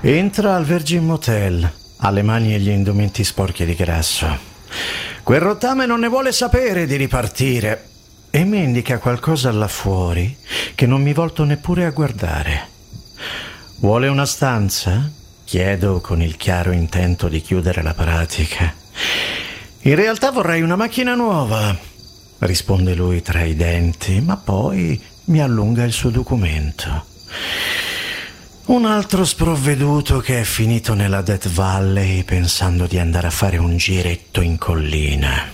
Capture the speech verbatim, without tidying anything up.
Entra al Virgin Motel, ha le mani e gli indumenti sporchi di grasso. Quel rottame non ne vuole sapere di ripartire e mi indica qualcosa là fuori che non mi volto neppure a guardare. Vuole una stanza? Chiedo con il chiaro intento di chiudere la pratica. In realtà vorrei una macchina nuova, risponde lui tra i denti, ma poi mi allunga il suo documento. Un altro sprovveduto che è finito nella Death Valley pensando di andare a fare un giretto in collina.